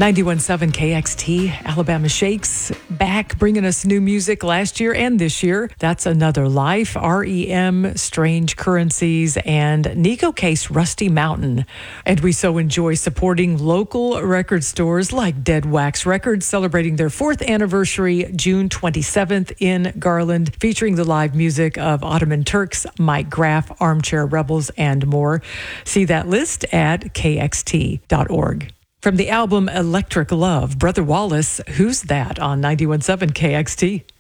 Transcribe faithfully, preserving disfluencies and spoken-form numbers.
ninety-one point seven K X T, Alabama Shakes, back bringing us new music last year and this year. That's Another Life, R E M, Strange Currencies, and Nico Case, Rusty Mountain. And we so enjoy supporting local record stores like Dead Wax Records, celebrating their fourth anniversary June twenty-seventh in Garland, featuring the live music of Ottoman Turks, Mike Graff, Armchair Rebels, and more. See that list at K X T dot org. From the album Electric Love, Brother Wallace, Who's That on ninety-one point seven K X T.